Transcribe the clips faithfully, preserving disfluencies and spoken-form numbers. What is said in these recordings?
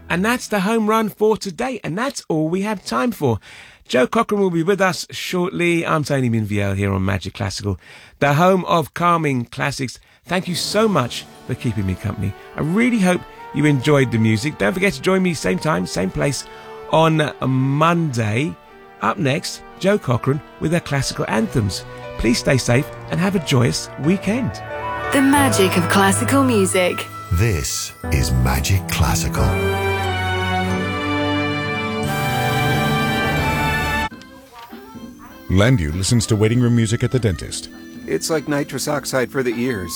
And that's the home run for today. And that's all we have time for. Joe Cochran will be with us shortly. I'm Tony Minviel here on Magic Classical, the home of calming classics. Thank you so much for keeping me company. I really hope you enjoyed the music. Don't forget to join me same time, same place on Monday. Up next, Joe Cochran with her classical anthems. Please stay safe and have a joyous weekend. The magic of classical music. This is Magic Classical. Landu listens to waiting room music at the dentist. It's like nitrous oxide for the ears.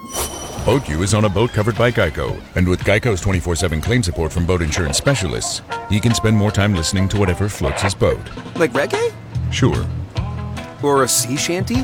BoatU is on a boat covered by Geico, and with Geico's twenty-four seven claim support from boat insurance specialists, he can spend more time listening to whatever floats his boat. Like reggae? Sure. Or a sea shanty?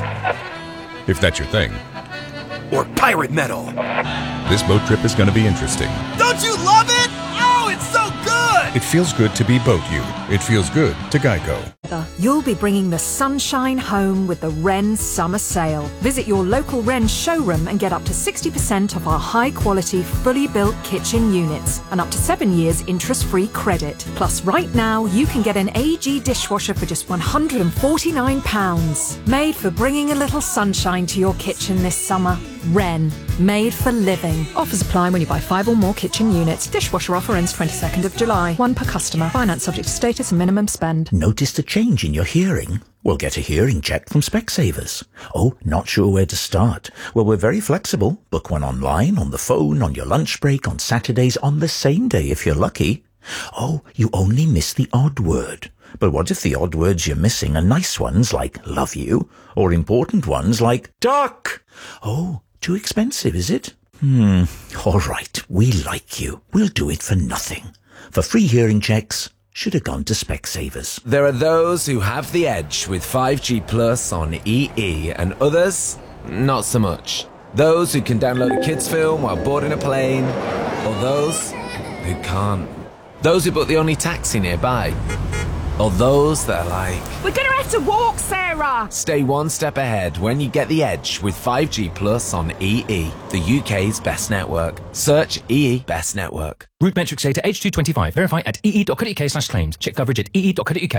If that's your thing. Or pirate metal? This boat trip is going to be interesting. Don't you love it? Oh, it's so good! It feels good to be BoatU. It feels good to Geico. You'll be bringing the sunshine home with the Wren Summer Sale. Visit your local Wren showroom and get up to sixty percent off our high-quality, fully built kitchen units and up to seven years interest-free credit. Plus, right now, you can get an A G dishwasher for just one hundred forty-nine pounds. Made for bringing a little sunshine to your kitchen this summer. Wren, made for living. Offers apply when you buy five or more kitchen units. Dishwasher offer ends twenty-second of July. One per customer. Finance subject to status and minimum spend. Noticed a change in your hearing? Well, get a hearing check from Specsavers. Oh, not sure where to start? Well, we're very flexible. Book one online, on the phone, on your lunch break, on Saturdays, on the same day if you're lucky. Oh, you only miss the odd word. But what if the odd words you're missing are nice ones like love you, or important ones like duck? Oh, too expensive, is it? Hmm, all right, we like you. We'll do it for nothing. For free hearing checks, should have gone to Specsavers. There are those who have the edge with five G Plus on E E, and others, not so much. Those who can download a kids' film while boarding a plane, or those who can't. Those who book the only taxi nearby. Or those that are like, we're gonna have to walk, Sarah! Stay one step ahead when you get the edge with five G Plus on E E, the U K's best network. Search E E Best Network. Root metrics data H two twenty-five. Verify at ee.co.uk slash claims. Check coverage at ee.co.uk.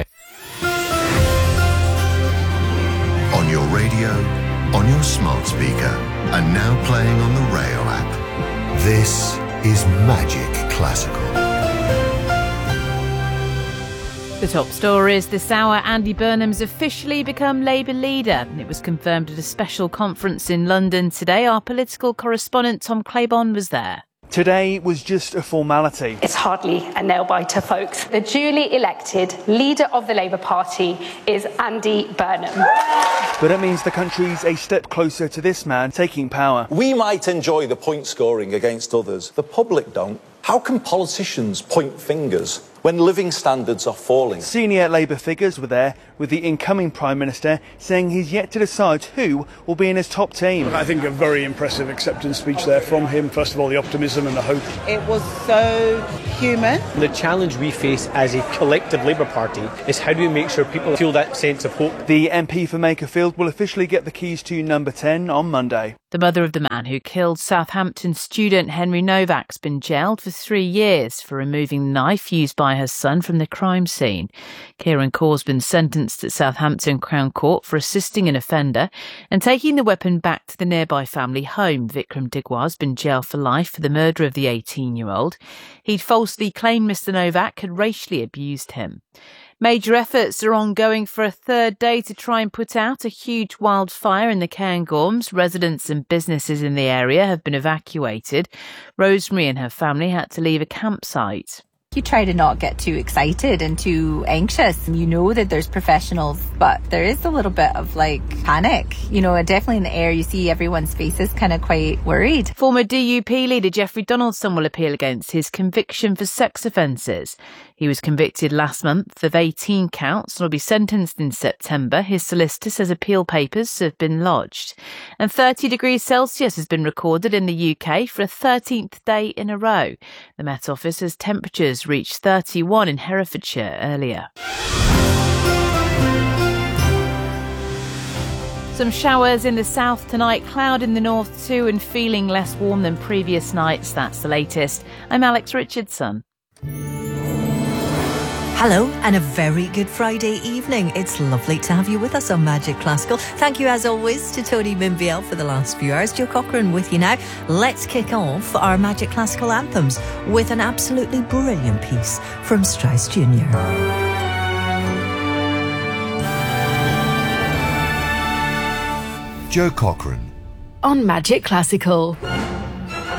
On your radio, on your smart speaker, and now playing on the Rail app. This is Magic Classical. The top stories this hour: Andy Burnham's officially become Labour leader. It was confirmed at a special conference in London today. Our political correspondent Tom Claiborne was there. Today was just a formality. It's hardly a nail-biter, folks. The duly elected leader of the Labour Party is Andy Burnham. But it means the country's a step closer to this man taking power. We might enjoy the point scoring against others. The public don't. How can politicians point fingers when living standards are falling? Senior Labour figures were there, with the incoming Prime Minister saying he's yet to decide who will be in his top team. I think a very impressive acceptance speech there from him. First of all, the optimism and the hope. It was so human. The challenge we face as a collective Labour Party is how do we make sure people feel that sense of hope. The M P for Makerfield will officially get the keys to number ten on Monday. The mother of the man who killed Southampton student Henry Novak's been jailed for three years for removing the knife used by her son from the crime scene. Kieran Kaur's been sentenced at Southampton Crown Court for assisting an offender and taking the weapon back to the nearby family home. Vikram Digwa has been jailed for life for the murder of the eighteen-year-old. He'd falsely claimed Mister Novak had racially abused him. Major efforts are ongoing for a third day to try and put out a huge wildfire in the Cairngorms. Residents and businesses in the area have been evacuated. Rosemary and her family had to leave a campsite. You try to not get too excited and too anxious. You know that there's professionals, but there is a little bit of like panic. You know, definitely in the air, you see everyone's faces kind of quite worried. Former D U P leader Jeffrey Donaldson will appeal against his conviction for sex offences. He was convicted last month of eighteen counts and will be sentenced in September. His solicitor says appeal papers have been lodged. And thirty degrees Celsius has been recorded in the U K for a thirteenth day in a row. The Met Office has temperatures reached thirty-one in Herefordshire earlier. Some showers in the south tonight, cloud in the north too, and feeling less warm than previous nights. That's the latest. I'm Alex Richardson. Hello and a very good Friday evening. It's lovely to have you with us on Magic Classical. Thank you as always to Tony Minviel for the last few hours. Joe Cochran with you now. Let's kick off our Magic Classical anthems with an absolutely brilliant piece from Strauss Junior Joe Cochran on Magic Classical.